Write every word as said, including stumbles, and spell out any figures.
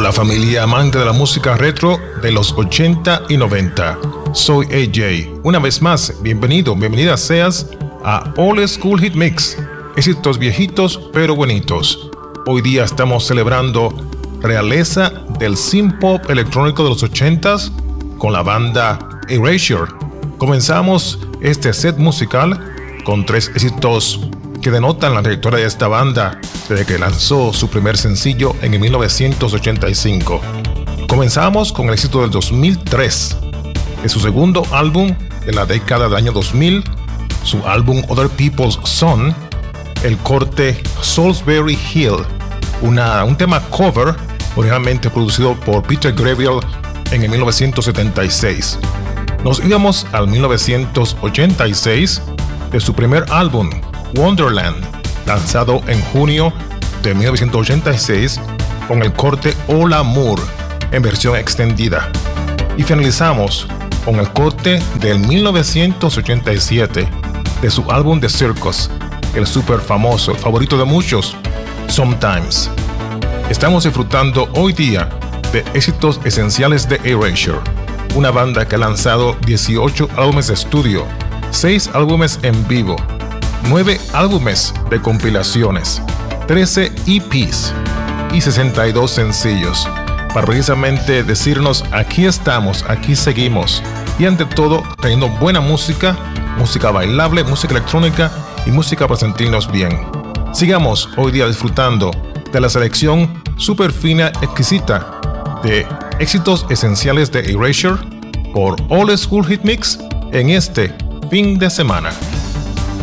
Hola familia amante de la música retro de los ochenta y noventa. Soy A J. Una vez más, bienvenido, bienvenida seas a Old School Hit Mix. Éxitos viejitos pero bonitos. Hoy día estamos celebrando realeza del synth pop electrónico de los ochentas con la banda Erasure. Comenzamos este set musical con tres éxitos que denotan la trayectoria de esta banda desde que lanzó su primer sencillo en el mil novecientos ochenta y cinco. Comenzamos con el éxito del dos mil tres, de su segundo álbum de la década del año dos mil, su álbum Other People's Son, el corte Salisbury Hill, una, un tema cover originalmente producido por Peter Gabriel en el mil novecientos setenta y seis. Nos íbamos al mil novecientos ochenta y seis de su primer álbum Wonderland, lanzado en junio de mil novecientos ochenta y seis con el corte All Amour en versión extendida. Y finalizamos con el corte del mil novecientos ochenta y siete de su álbum The Circus, el super famoso, el favorito de muchos, Sometimes. Estamos disfrutando hoy día de éxitos esenciales de Erasure, una banda que ha lanzado dieciocho álbumes de estudio, seis álbumes en vivo, nueve álbumes de compilaciones, trece E Pes y sesenta y dos sencillos, para precisamente decirnos aquí estamos, aquí seguimos, y ante todo trayendo buena música, música bailable, música electrónica y música para sentirnos bien. Sigamos hoy día disfrutando de la selección super fina, exquisita de éxitos esenciales de Erasure por Old School Hit Mix en este fin de semana.